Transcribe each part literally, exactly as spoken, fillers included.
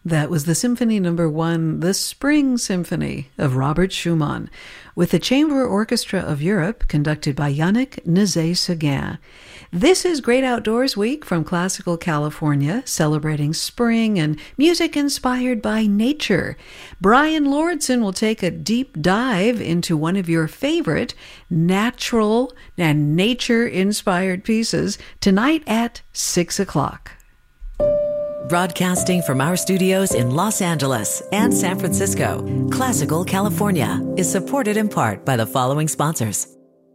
That was the Symphony Number One, the Spring Symphony of Robert Schumann, with the Chamber Orchestra of Europe, conducted by Yannick Nézet-Séguin. This is Great Outdoors Week from Classical California, celebrating spring and music inspired by nature. Brian Lordson will take a deep dive into one of your favorite natural and nature-inspired pieces tonight at six o'clock. Broadcasting from our studios in Los Angeles and San Francisco, Classical California is supported in part by the following sponsors.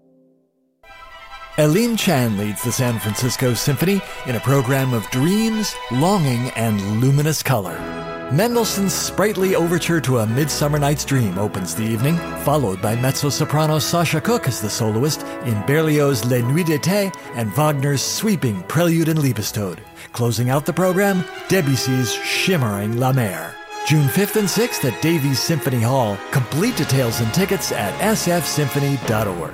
Eileen Chan leads the San Francisco Symphony in a program of dreams, longing, and luminous color. Mendelssohn's sprightly overture to A Midsummer Night's Dream opens the evening, followed by mezzo-soprano Sasha Cook as the soloist in Berlioz' Les Nuits d'été and Wagner's sweeping Prelude and Liebestod. Closing out the program, Debussy's shimmering La Mer. June fifth and sixth at Davies Symphony Hall. Complete details and tickets at s f symphony dot org.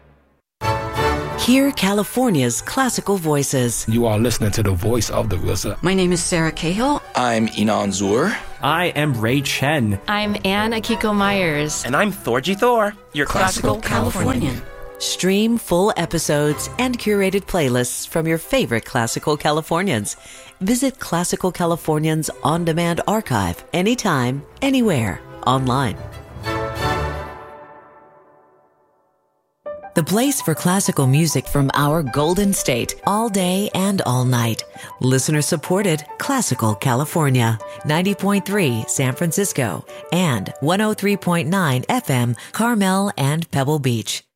Hear California's classical voices. You are listening to the voice of the R Z A. My name is Sarah Cahill. I'm Inan Zur. I am Ray Chen. I'm Anne Akiko Myers. And I'm Thorgy Thor, your Classical, Classical Californian. Californian. Stream full episodes and curated playlists from your favorite Classical Californians. Visit Classical Californians on-demand archive anytime, anywhere, online. The place for classical music from our Golden State, all day and all night. Listener-supported Classical California, ninety point three San Francisco, and one oh three point nine F M Carmel and Pebble Beach.